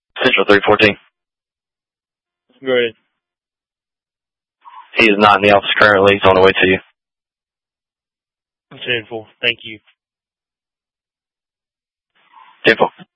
Central 314. Great. He is not in the office currently. He's on the way to you. 10-4. Thank you. 10-4.